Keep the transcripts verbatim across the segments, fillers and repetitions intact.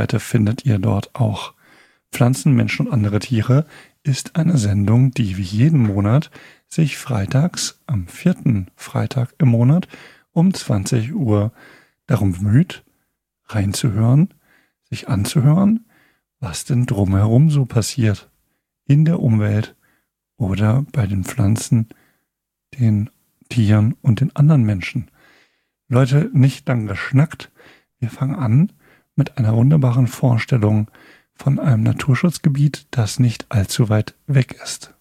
Seite findet ihr dort auch. Pflanzen, Menschen und andere Tiere ist eine Sendung, die wie jeden Monat sich freitags am vierten Freitag im Monat um zwanzig Uhr darum bemüht, reinzuhören, sich anzuhören, was denn drumherum so passiert in der Umwelt oder bei den Pflanzen, den Tieren und den anderen Menschen. Leute, nicht lang geschnackt. Wir fangen an mit einer wunderbaren Vorstellung von einem Naturschutzgebiet, das nicht allzu weit weg ist.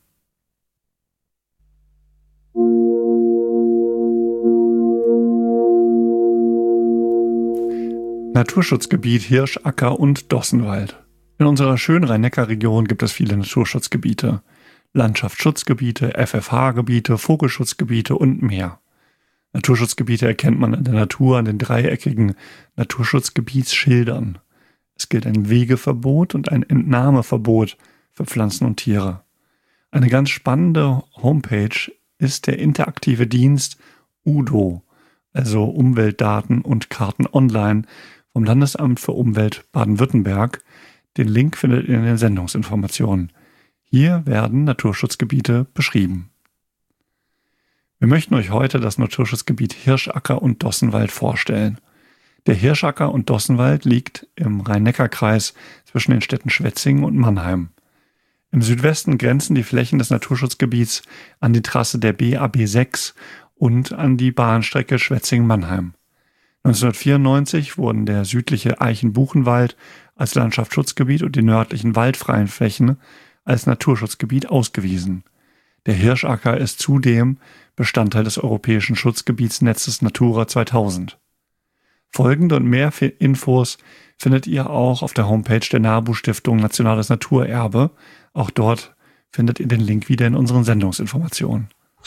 Naturschutzgebiet Hirschacker und Dossenwald. In unserer schönen Rhein-Neckar-Region gibt es viele Naturschutzgebiete. Landschaftsschutzgebiete, F F H-Gebiete, Vogelschutzgebiete und mehr. Naturschutzgebiete erkennt man in der Natur an den dreieckigen Naturschutzgebietsschildern. Es gilt ein Wegeverbot und ein Entnahmeverbot für Pflanzen und Tiere. Eine ganz spannende Homepage ist der interaktive Dienst U D O, also Umweltdaten und Karten online vom Landesamt für Umwelt Baden-Württemberg. Den Link findet ihr in den Sendungsinformationen. Hier werden Naturschutzgebiete beschrieben. Wir möchten euch heute das Naturschutzgebiet Hirschacker und Dossenwald vorstellen. Der Hirschacker und Dossenwald liegt im Rhein-Neckar-Kreis zwischen den Städten Schwetzingen und Mannheim. Im Südwesten grenzen die Flächen des Naturschutzgebiets an die Trasse der B A B sechs und an die Bahnstrecke Schwetzingen-Mannheim. neunzehnhundertvierundneunzig wurden der südliche Eichen-Buchenwald als Landschaftsschutzgebiet und die nördlichen waldfreien Flächen als Naturschutzgebiet ausgewiesen. Der Hirschacker ist zudem Bestandteil des europäischen Schutzgebietsnetzes Natura zweitausend. Folgende und mehr Infos findet ihr auch auf der Homepage der NABU-Stiftung Nationales Naturerbe. Auch dort findet ihr den Link wieder in unseren Sendungsinformationen.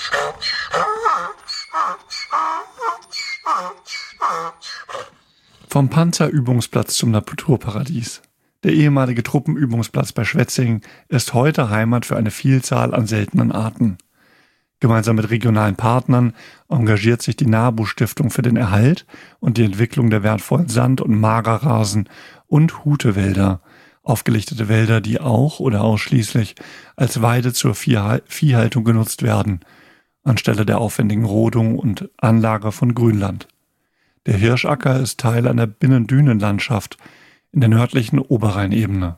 Vom Panzerübungsplatz zum Naturparadies. Der ehemalige Truppenübungsplatz bei Schwetzingen ist heute Heimat für eine Vielzahl an seltenen Arten. Gemeinsam mit regionalen Partnern engagiert sich die NABU-Stiftung für den Erhalt und die Entwicklung der wertvollen Sand- und Magerrasen und Hutewälder, aufgelichtete Wälder, die auch oder ausschließlich als Weide zur Viehhaltung genutzt werden, anstelle der aufwendigen Rodung und Anlage von Grünland. Der Hirschacker ist Teil einer Binnendünenlandschaft in der nördlichen Oberrheinebene,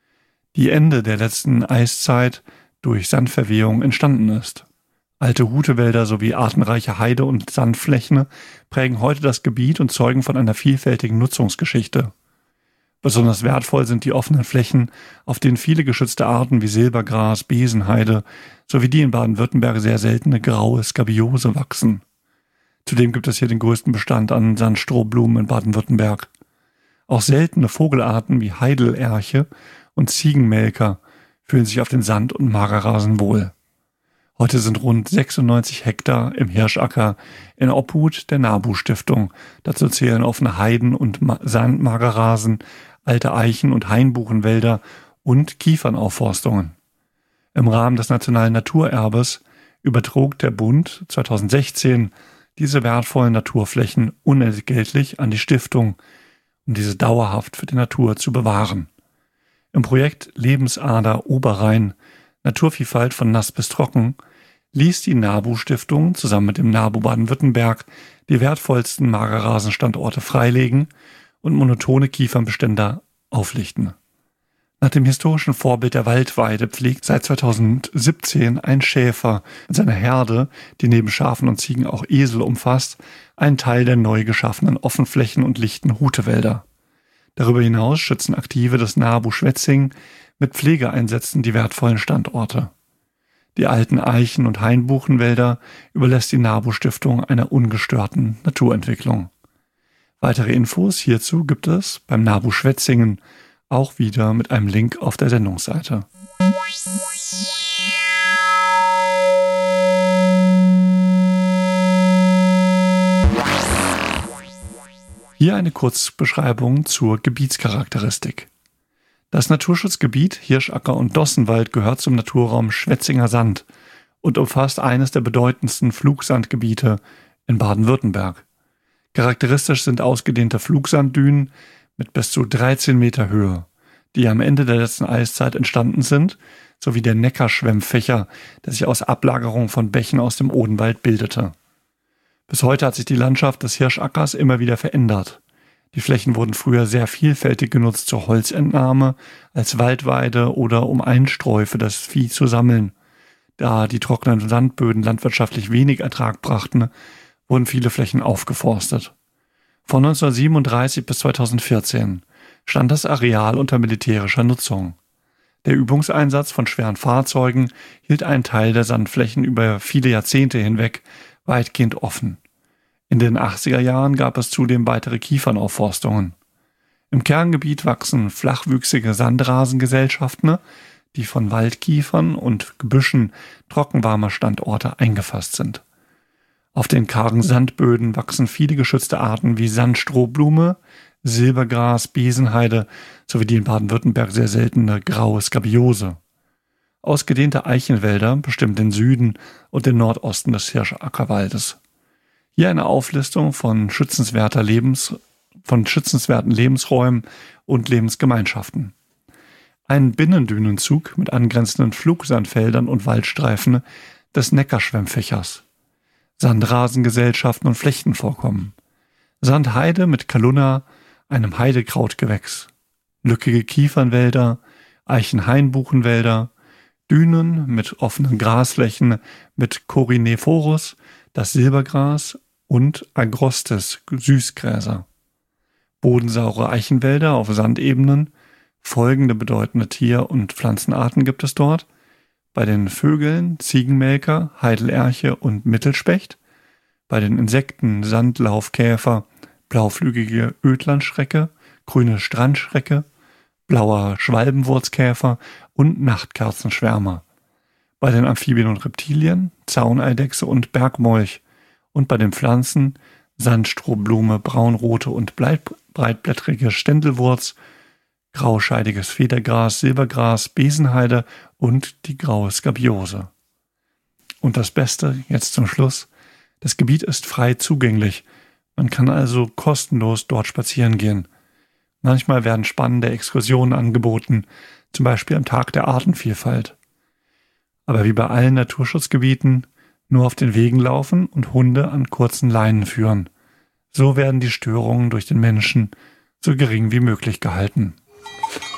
die Ende der letzten Eiszeit durch Sandverwehung entstanden ist. Alte Hutewälder sowie artenreiche Heide- und Sandflächen prägen heute das Gebiet und zeugen von einer vielfältigen Nutzungsgeschichte. Besonders wertvoll sind die offenen Flächen, auf denen viele geschützte Arten wie Silbergras, Besenheide sowie die in Baden-Württemberg sehr seltene graue Skabiose wachsen. Zudem gibt es hier den größten Bestand an Sandstrohblumen in Baden-Württemberg. Auch seltene Vogelarten wie Heidelerche und Ziegenmelker fühlen sich auf den Sand- und Magerrasen wohl. Heute sind rund sechsundneunzig Hektar im Hirschacker in Obhut der NABU-Stiftung. Dazu zählen offene Heiden- und Sandmagerrasen, alte Eichen- und Hainbuchenwälder und Kiefernaufforstungen. Im Rahmen des Nationalen Naturerbes übertrug der Bund zweitausendsechzehn diese wertvollen Naturflächen unentgeltlich an die Stiftung, um diese dauerhaft für die Natur zu bewahren. Im Projekt Lebensader Oberrhein, Naturvielfalt von nass bis trocken, ließ die NABU-Stiftung zusammen mit dem NABU Baden-Württemberg die wertvollsten Magerrasenstandorte freilegen und monotone Kiefernbestände auflichten. Nach dem historischen Vorbild der Waldweide pflegt seit zweitausendsiebzehn ein Schäfer mit seiner Herde, die neben Schafen und Ziegen auch Esel umfasst, einen Teil der neu geschaffenen Offenflächen und lichten Hutewälder. Darüber hinaus schützen Aktive des NABU Schwetzingen mit Pflegeeinsätzen die wertvollen Standorte. Die alten Eichen- und Hainbuchenwälder überlässt die NABU-Stiftung einer ungestörten Naturentwicklung. Weitere Infos hierzu gibt es beim NABU Schwetzingen, auch wieder mit einem Link auf der Sendungsseite. Hier eine Kurzbeschreibung zur Gebietscharakteristik. Das Naturschutzgebiet Hirschacker und Dossenwald gehört zum Naturraum Schwetzinger Sand und umfasst eines der bedeutendsten Flugsandgebiete in Baden-Württemberg. Charakteristisch sind ausgedehnte Flugsanddünen mit bis zu dreizehn Meter Höhe, die am Ende der letzten Eiszeit entstanden sind, sowie der Neckarschwemmfächer, der sich aus Ablagerungen von Bächen aus dem Odenwald bildete. Bis heute hat sich die Landschaft des Hirschackers immer wieder verändert. Die Flächen wurden früher sehr vielfältig genutzt zur Holzentnahme, als Waldweide oder um Einstreu für das Vieh zu sammeln. Da die trockenen Sandböden landwirtschaftlich wenig Ertrag brachten, wurden viele Flächen aufgeforstet. Von neunzehnhundertsiebenunddreißig bis zweitausendvierzehn stand das Areal unter militärischer Nutzung. Der Übungseinsatz von schweren Fahrzeugen hielt einen Teil der Sandflächen über viele Jahrzehnte hinweg weitgehend offen. In den achtziger Jahren gab es zudem weitere Kiefernaufforstungen. Im Kerngebiet wachsen flachwüchsige Sandrasengesellschaften, die von Waldkiefern und Gebüschen trockenwarmer Standorte eingefasst sind. Auf den kargen Sandböden wachsen viele geschützte Arten wie Sandstrohblume, Silbergras, Besenheide sowie die in Baden-Württemberg sehr seltene graue Skabiose. Ausgedehnte Eichenwälder bestimmen den Süden und den Nordosten des Hirschackerwaldes. Hier eine Auflistung von, schützenswerter Lebens, von schützenswerten Lebensräumen und Lebensgemeinschaften. Ein Binnendünenzug mit angrenzenden Flugsandfeldern und Waldstreifen des Neckarschwemmfächers. Sandrasengesellschaften und Flechtenvorkommen. Sandheide mit Kalunna, einem Heidekrautgewächs. Lückige Kiefernwälder, Eichenhainbuchenwälder, Dünen mit offenen Grasflächen mit Corinephorus, das Silbergras und Agrostes, Süßgräser. Bodensaure Eichenwälder auf Sandebenen. Folgende bedeutende Tier- und Pflanzenarten gibt es dort. Bei den Vögeln Ziegenmelker, Heidelerche und Mittelspecht. Bei den Insekten Sandlaufkäfer, blauflügige Ödlandschrecke, grüne Strandschrecke, blauer Schwalbenwurzkäfer und Nachtkerzenschwärmer. Bei den Amphibien und Reptilien Zauneidechse und Bergmolch. Und bei den Pflanzen Sandstrohblume, braunrote und breitblättrige Ständelwurz, grauscheidiges Federgras, Silbergras, Besenheide und die graue Skabiose. Und das Beste, jetzt zum Schluss, das Gebiet ist frei zugänglich. Man kann also kostenlos dort spazieren gehen. Manchmal werden spannende Exkursionen angeboten, zum Beispiel am Tag der Artenvielfalt. Aber wie bei allen Naturschutzgebieten, nur auf den Wegen laufen und Hunde an kurzen Leinen führen. So werden die Störungen durch den Menschen so gering wie möglich gehalten.